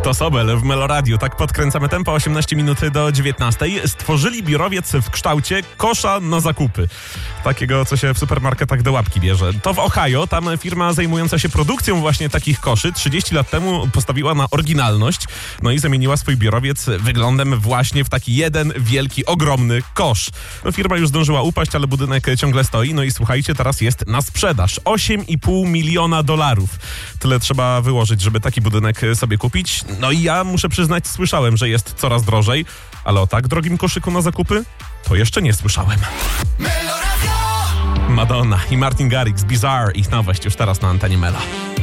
To Sobel w Meloradiu. Tak podkręcamy tempo, 18 minut do 19. Stworzyli biurowiec w kształcie kosza na zakupy. Takiego, co się w supermarketach do łapki bierze. To w Ohio, tam firma zajmująca się produkcją właśnie takich koszy 30 lat temu postawiła na oryginalność, no i zamieniła swój biurowiec wyglądem właśnie w taki jeden wielki, ogromny kosz. No firma już zdążyła upaść, ale budynek ciągle stoi, no i słuchajcie, teraz jest na sprzedaż. $8,5 miliona. Tyle trzeba wyłożyć, żeby taki budynek sobie kupić. No i ja muszę przyznać, słyszałem, że jest coraz drożej, ale o tak drogim koszyku na zakupy to jeszcze nie słyszałem. Madonna i Martin Garrix, Bizarre, ich nowość już teraz na antenie Melo.